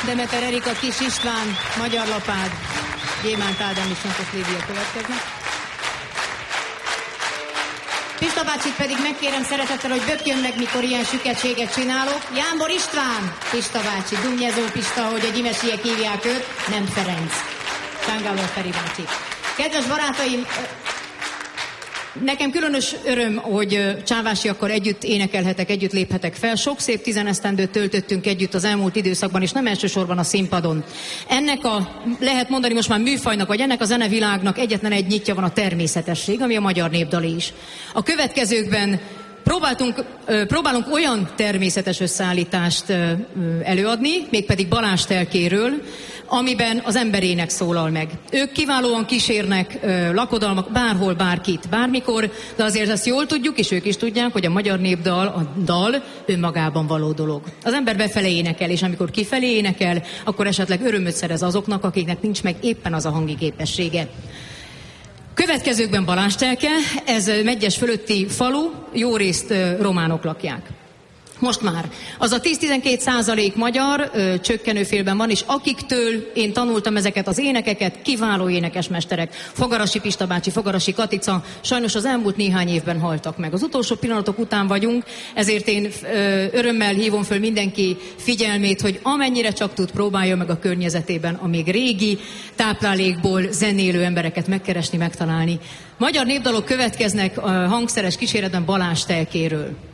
Demeter Erika, Kis István, Magyar Lapád, Gyémánt Ádám és Santos Lívia következnek. Pista bácsit pedig megkérem szeretettel, hogy bökjön meg, mikor ilyen süketséget csinálok. Jámbor István, Pista bácsi, Dumnyezó Pista, hogy a gyimesiek hívják őt, nem Ferenc. Tángáló Feri bácsi. Kedves barátaim, nekem különös öröm, hogy Csávásiakkal együtt énekelhetek, együtt léphetek fel. Sok szép 10 esztendőt töltöttünk együtt az elmúlt időszakban, és nem elsősorban a színpadon. Ennek lehet mondani most már műfajnak, vagy ennek a zenevilágnak egyetlen egy nyitja van, a természetesség, ami a magyar népdal is. A következőkben próbálunk olyan természetes összeállítást előadni, mégpedig Balázs telkéről, amiben az emberének szólal meg. Ők kiválóan kísérnek lakodalmak, bárhol, bárkit, bármikor, de azért azt jól tudjuk, és ők is tudják, hogy a magyar népdal, a dal önmagában való dolog. Az ember befele énekel, és amikor kifelé énekel, akkor esetleg örömöt szerez azoknak, akiknek nincs meg éppen az a hangi képessége. Következőkben Balázs telke, ez Medgyes fölötti falu, jó részt románok lakják. Most már. Az a 10-12% magyar csökkenőfélben van, és akiktől én tanultam ezeket az énekeket, kiváló énekesmesterek. Fogarasi Pista bácsi, Fogarasi Katica, sajnos az elmúlt néhány évben haltak meg. Az utolsó pillanatok után vagyunk, ezért én örömmel hívom föl mindenki figyelmét, hogy amennyire csak tud, próbálja meg a környezetében a még régi táplálékból zenélő embereket megkeresni, megtalálni. Magyar népdalok következnek a hangszeres kíséretben Balázs telkéről.